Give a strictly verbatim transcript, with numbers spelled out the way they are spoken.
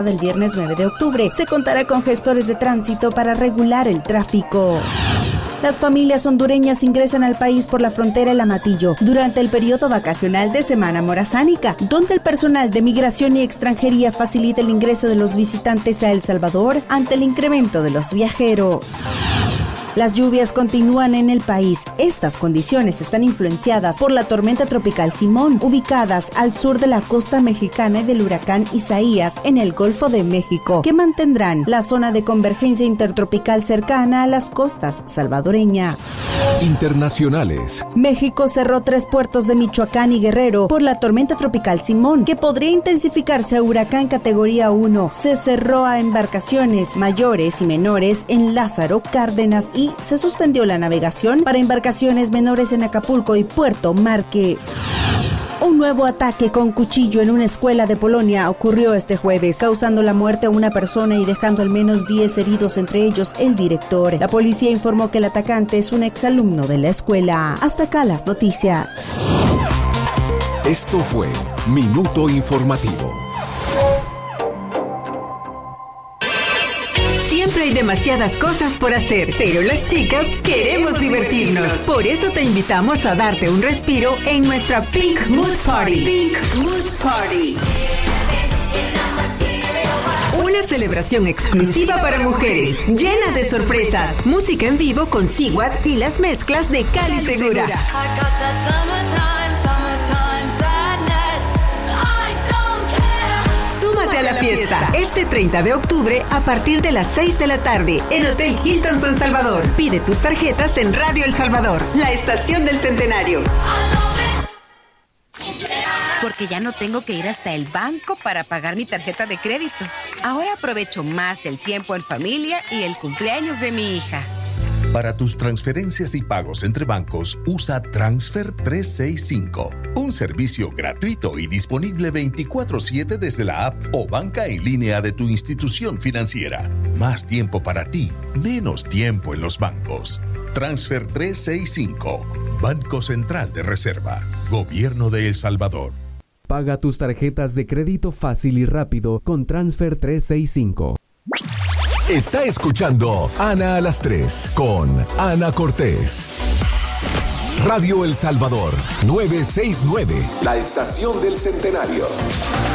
del viernes nueve de octubre. Se contará con gestores de tránsito para regular el tráfico. Las familias hondureñas ingresan al país por la frontera El Amatillo durante el periodo vacacional de Semana Morazánica, donde el personal de Migración y Extranjería facilita el ingreso de los visitantes a El Salvador ante el incremento de los viajeros. Las lluvias continúan en el país. Estas condiciones están influenciadas por la tormenta tropical Simón, ubicadas al sur de la costa mexicana y del huracán Isaías en el Golfo de México, que mantendrán la zona de convergencia intertropical cercana a las costas salvadoreñas. Internacionales. México cerró tres puertos de Michoacán y Guerrero por la tormenta tropical Simón, que podría intensificarse a huracán categoría uno. Se cerró a embarcaciones mayores y menores en Lázaro, Cárdenas y y se suspendió la navegación para embarcaciones menores en Acapulco y Puerto Márquez. Un nuevo ataque con cuchillo en una escuela de Polonia ocurrió este jueves, causando la muerte a una persona y dejando al menos diez heridos, entre ellos el director. La policía informó que el atacante es un exalumno de la escuela. Hasta acá las noticias. Esto fue Minuto Informativo. Siempre hay demasiadas cosas por hacer, pero las chicas queremos divertirnos. Por eso te invitamos a darte un respiro en nuestra Pink Mood Party. Pink Mood Party. Una celebración exclusiva para mujeres, llena de sorpresas, música en vivo con Sigwat y las mezclas de Cali Segura. Súmate a la fiesta este treinta de octubre a partir de las seis de la tarde en Hotel Hilton San Salvador. Pide tus tarjetas en Radio El Salvador, la estación del centenario. Porque ya no tengo que ir hasta el banco para pagar mi tarjeta de crédito. Ahora aprovecho más el tiempo en familia y el cumpleaños de mi hija. Para tus transferencias y pagos entre bancos, usa Transfer trescientos sesenta y cinco, un servicio gratuito y disponible veinticuatro siete desde la app o banca en línea de tu institución financiera. Más tiempo para ti, menos tiempo en los bancos. Transfer trescientos sesenta y cinco, Banco Central de Reserva, Gobierno de El Salvador. Paga tus tarjetas de crédito fácil y rápido con Transfer trescientos sesenta y cinco. Está escuchando Ana a las tres con Ana Cortés. Radio El Salvador, novecientos sesenta y nueve, la estación del centenario.